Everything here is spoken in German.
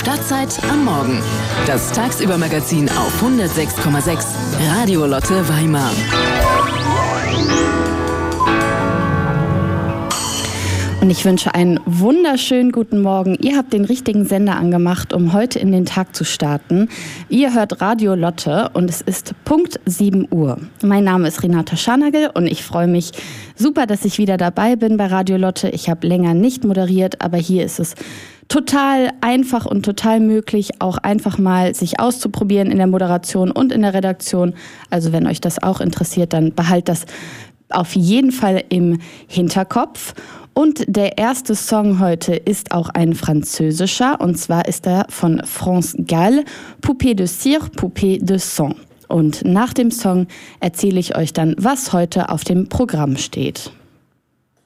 Stadtzeit am Morgen. Das Tagsüber-Magazin auf 106,6 Radio Lotte Weimar. Und ich wünsche einen wunderschönen guten Morgen. Ihr habt den richtigen Sender angemacht, um heute in den Tag zu starten. Ihr hört Radio Lotte und es ist Punkt 7 Uhr. Mein Name ist Renata Scharnagel und ich freue mich super, dass ich wieder dabei bin bei Radio Lotte. Ich habe länger nicht moderiert, aber hier ist es total einfach und total möglich, auch einfach mal sich auszuprobieren in der Moderation und in der Redaktion. Also wenn euch das auch interessiert, dann behaltet das auf jeden Fall im Hinterkopf. Und der erste Song heute ist auch ein französischer, und zwar ist er von France Gall, Poupée de Cire, Poupée de Sang. Und nach dem Song erzähle ich euch dann, was heute auf dem Programm steht.